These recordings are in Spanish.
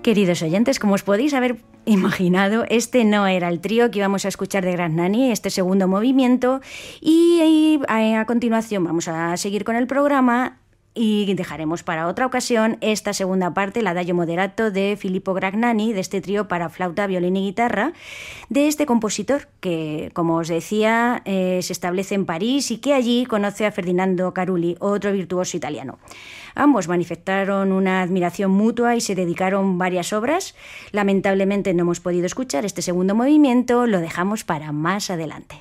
Queridos oyentes, como os podéis haber imaginado, este no era el trío que íbamos a escuchar de Gragnani, este segundo movimiento, y a continuación vamos a seguir con el programa y dejaremos para otra ocasión esta segunda parte, el Adagio Moderato de Filippo Gragnani, de este trío para flauta, violín y guitarra, de este compositor que, como os decía, se establece en París y que allí conoce a Ferdinando Carulli, otro virtuoso italiano. Ambos manifestaron una admiración mutua y se dedicaron varias obras. Lamentablemente no hemos podido escuchar este segundo movimiento, lo dejamos para más adelante.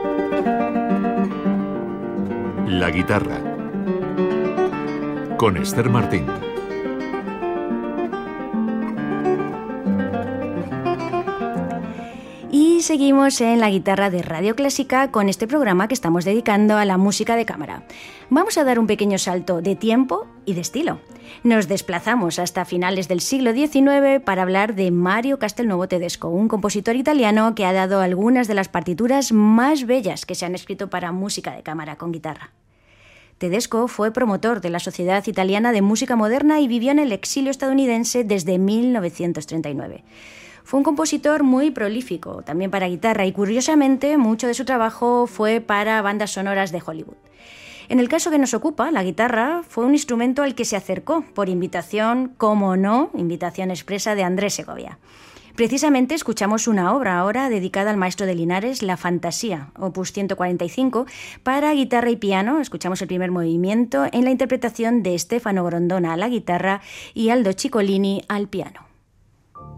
La guitarra, con Esther Martín. Y seguimos en la guitarra de Radio Clásica con este programa que estamos dedicando a la música de cámara. Vamos a dar un pequeño salto de tiempo y de estilo. Nos desplazamos hasta finales del siglo XIX para hablar de Mario Castelnuovo Tedesco, un compositor italiano que ha dado algunas de las partituras más bellas que se han escrito para música de cámara con guitarra. Tedesco fue promotor de la Sociedad Italiana de Música Moderna y vivió en el exilio estadounidense desde 1939. Fue un compositor muy prolífico, también para guitarra, y curiosamente mucho de su trabajo fue para bandas sonoras de Hollywood. En el caso que nos ocupa, la guitarra fue un instrumento al que se acercó por invitación, como no, invitación expresa de Andrés Segovia. Precisamente escuchamos una obra ahora dedicada al maestro de Linares, La Fantasía, opus 145, para guitarra y piano. Escuchamos el primer movimiento en la interpretación de Stefano Grondona a la guitarra y Aldo Ciccolini al piano.